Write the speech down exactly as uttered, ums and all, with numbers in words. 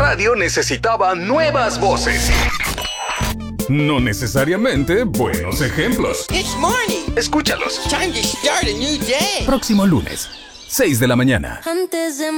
radio necesitaba nuevas voces. No necesariamente buenos ejemplos. It's morning. Escúchalos. Time to start a new day. Próximo lunes, seis de la mañana. Antes de